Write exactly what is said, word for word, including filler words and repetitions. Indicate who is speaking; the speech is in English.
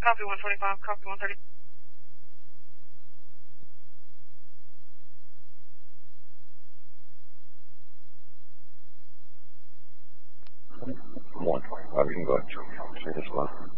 Speaker 1: Copy one twenty-five, copy one thirty.
Speaker 2: one twenty-five, you can go ahead. See this one.